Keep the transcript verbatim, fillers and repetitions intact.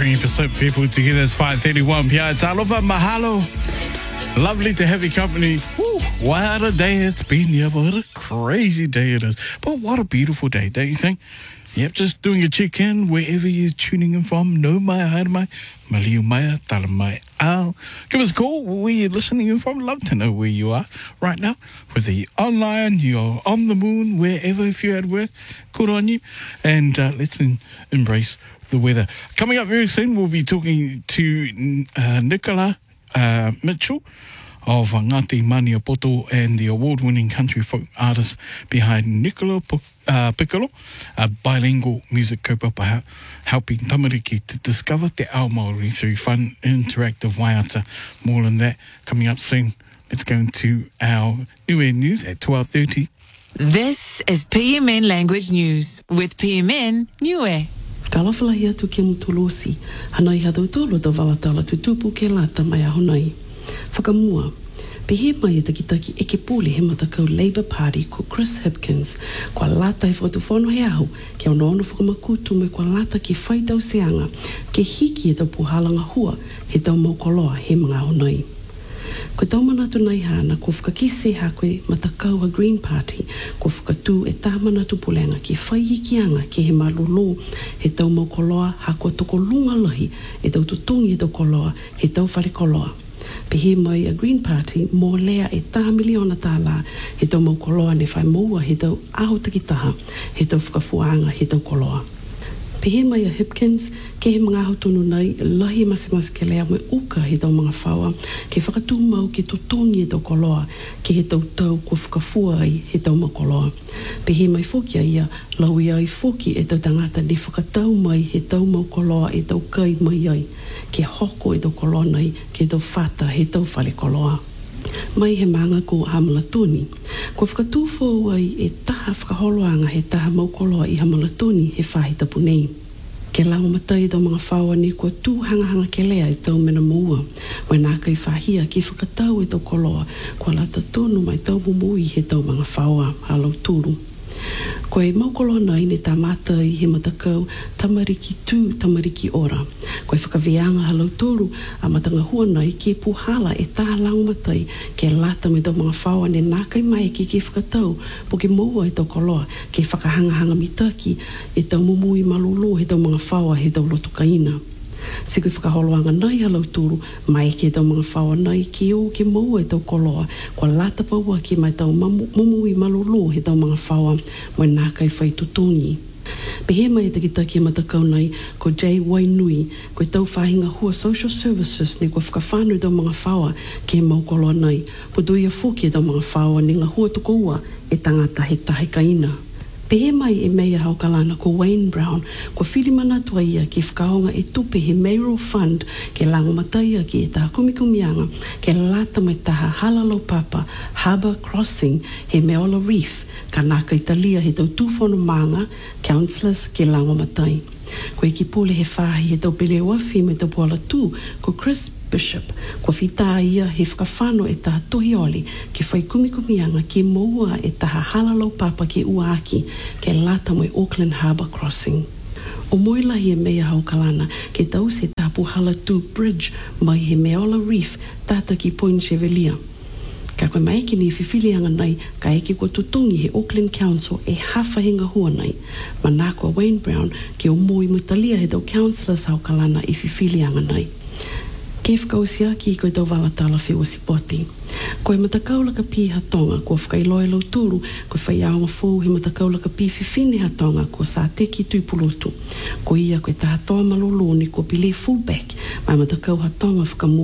Bringing Pacific people together. It's five thirty-one p m. Talofa mahalo. Lovely to have your company. Woo, what a day it's been. Yeah, what a crazy day it is. But what a beautiful day, don't you think? Yep, just doing a check-in wherever you're tuning in from. No mai, haere mai, maliu mai, tala mai ao. Give us a call where you're listening in from. Love to know where you are right now. Whether you're online, you're on the moon, wherever, if you're at work, good on you. And uh, let's in, embrace the weather. Coming up very soon, we'll be talking to uh, Nicola uh, Mitchell of Ngāti Maniapoto and the award-winning country folk artist behind Nicola uh, Piccolo, a bilingual music kaupapa, helping tamariki to discover te ao Māori through fun, interactive waiata. More than that, coming up soon. Let's go into our Niue News at twelve thirty. This is P M N Language News with P M N Niue. Kalawhalahi atu ke mutolosi, hanai hadau tolo do walatala tutupu ke lata mai ahonai. Whakamua, pe he mai e takitaki eke pōle he matakau Labour Party ko Chris Hipkins, kua lata e whakatuwhono he ahu, ke au nono whakamakutu me kua lata ki whaitau seanga, ke hiki e tau puhalanga hua, he tau maukoloa he mga ahonai. Ko tau manatu nei hana, ko whakakise hakwe matakau a Green Party, ko whakatū e tā manatu pulenga ki whaihikianga ki he malolo, he tau maukoloa hako toko lunga lahi, e tau tutungi e tau koloa, he tau whare koloa. Pe he mai a Green Party mō lea e tā miliona tāla, he tau maukoloa ne whai moua he tau aho takitaha, he tau whakafuanga, he tau koloa. Pe he mai a Hipkins, ke he mga aho tonu nei, lahi masemas ke lea me uka he tau mga whaua, ke whakatū mau ke tutongi e tau koloa, ke he tau tau kua whakafua ai he tau makoloa. Pe he mai whoki a ia, lau ia ai whoki e tau tangata ne whakatau mai he tau maukoloa e tau kai mai ai, ke hoko e tau koloa nei, ke tau whata he tau whale koloa. Mai he manga ko Hamalatuni. Ko whakatū whau ai e taha whakaholoanga he taha maukoloa i Hamalatuni he whahi tapu nei. Ke lau matai tau mga whaua ni kua tū hanga hanga ke lea i tau mena moua. Wai nā kai whahia ki whakatau e tau koloa, kua lata tonu mai tau mumui he tau mga whaua, halau tūru. Ko e maukoloa nei ne tā mātai he matakau tamariki tū, tamariki ora. Ko e whakaweanga halau tūru a matanga hua nei ke puhala e tā lau matai ke lata me tau mga whaua ne nā kai mai ki ke whakatau po ke moua e tau koloa ke whakahanga-hanga mitaki e tau mumui malolo he tau mga whaua he tau lotu kaina. Se koe whakaholoanga nei halau tūru, mai ke tau mga whaua nei ki o ke moua e tau koloa, kua lata paua ki mai tau mumui malolo he tau mga whaua, mo nā kai whai tutongi. Pe he mai e takitaki e matakau nei, ko Jay Wainui, ko e tau whahinga hua social services ne kua whakawhānau tau mga whaua ke he maukoloa nei, po dui a whoki e tau mga whaua ne ngā hua toko ua e tangata he tahe kaina. Pe he mai e mea haukalana ko Wayne Brown, ko whirimana tua ia ki whakaonga e tupe he mayoral fund ke lango mataia ki e taha kumikumianga ke lata mai taha halalo papa Harbour Crossing he Meola Reef ka naka Italia he tau tūwhono manga councillors ke lango matai. Ko e ki pole he whahi he tau pele wafi me tau poala tū ko Chris Bishop, ko whita ia he whakawhano e taha tohioli ke whai kumikumianga ki moua e taha halalo papa ki uaki ke lata mo Auckland Harbour Crossing. O moila he mea haukalana ke tau se taha puhala tū bridge mai he Meola Reef tata ki Point Chevelia. Ka koe mai ki ni whiwhilianga nei ka eke kua tutungi he Auckland Council e hawhahinga hua nei. Ma nā kua Wayne Brown ke o moi mutalia he tau councillors haukalana i whiwhilianga nei. Ke whakausia ki koe tau walatala whiwa sipoti. Koe matakaulaka pi hatonga, kua whakailoa lau tūru, koe whaiaonga fōu he matakaulaka pi whiwhine hatonga, kua sā teki tūpulutu. Ko ia koe ta hatoa malolo ni kua pile fullback, mai matakau hatonga whakamua